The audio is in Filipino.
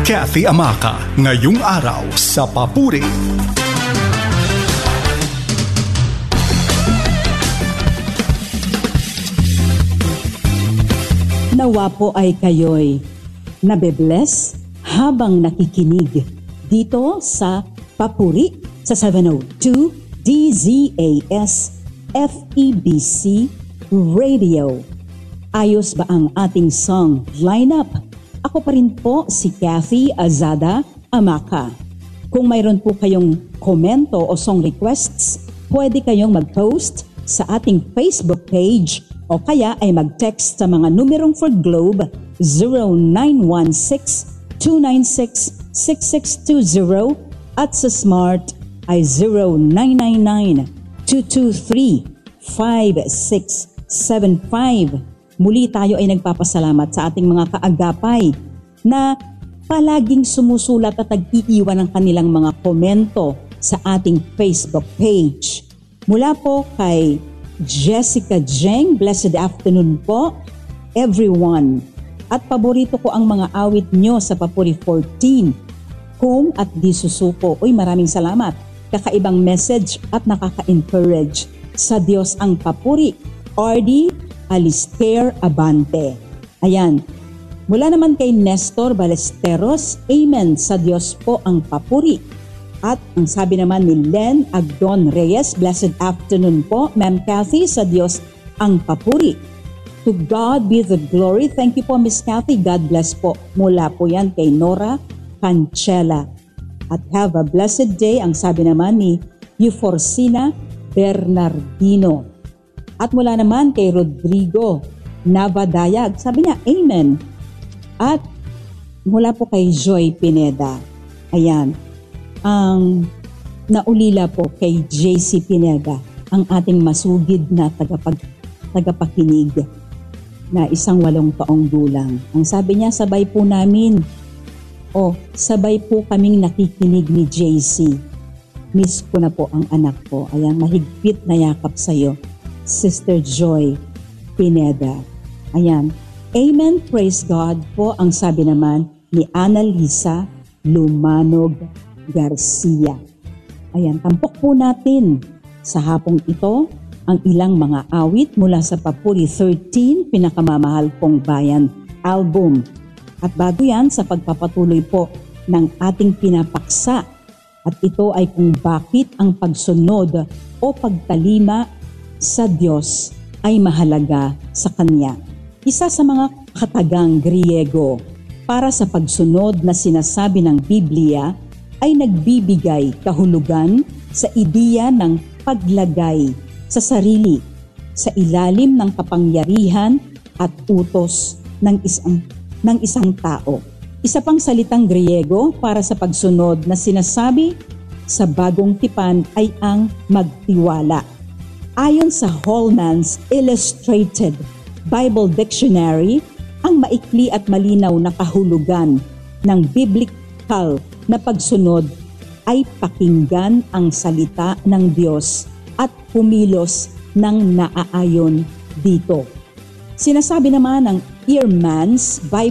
Kathy Amaka, ngayong araw sa Papuri. Nawa po ay kayo'y nabe-bless habang nakikinig dito sa Papuri sa 702 DZAS FEBC Radio. Ayos ba ang ating song lineup? Ako pa rin po si Kathy Azada Amaka. Kung mayroon po kayong komento o song requests, pwede kayong mag-post sa ating Facebook page o kaya ay mag-text sa mga numerong for Globe 0916-296-6620 at sa Smart ay 0999-223-5675. Muli tayo ay nagpapasalamat sa ating mga kaagapay na palaging sumusulat at nag-iiwan ng kanilang mga komento sa ating Facebook page. Mula po kay Jessica Jeng, blessed afternoon po, everyone. At paborito ko ang mga awit nyo sa Papuri 14. Kung at di susuko. Uy, maraming salamat. Kakaibang message at nakaka-encourage. Sa Diyos ang papuri. RD Alistair Abante. Ayan. Mula naman kay Nestor Balesteros, Amen, sa Diyos po ang papuri. At ang sabi naman ni Len Agdon Reyes, blessed afternoon po, Ma'am Kathy, sa Diyos ang papuri. To God be the glory. Thank you po, Miss Kathy. God bless po. Mula po yan kay Nora Cancela. At have a blessed day, ang sabi naman ni Euforcina Bernardino. At mula naman kay Rodrigo Navadayag, sabi niya, Amen. At mula po kay Joy Pineda. Ayan. Ang naulila po kay JC Pineda, ang ating masugid na tagapakinig na 18 taong gulang. Ang sabi niya, sabay po namin, sabay po kaming nakikinig ni JC. Miss ko na po ang anak ko. Ayan, mahigpit na yakap sa'yo, Sister Joy Pineda. Ayan. Amen, praise God po ang sabi naman ni Annalisa Lumanog Garcia. Ayan, tampok po natin sa hapong ito ang ilang mga awit mula sa Papuri 13, Pinakamamahal Kong Bayan album. At bago yan, sa pagpapatuloy po ng ating pinapaksa, at ito ay kung bakit ang pagsunod o pagtalima sa Diyos ay mahalaga sa Kanya. Isa sa mga katagang Griego para sa pagsunod na sinasabi ng Biblia ay nagbibigay kahulugan sa ideya ng paglagay sa sarili sa ilalim ng kapangyarihan at utos ng isang tao. Isa pang salitang Griego para sa pagsunod na sinasabi sa Bagong Tipan ay ang magtiwala. Ayon sa Holman's Illustrated Bible Dictionary, ang maikli at malinaw na kahulugan ng biblical na pagsunod ay pakinggan ang salita ng Diyos at kumilos ng naaayon dito. Sinasabi naman ng Earman's Bible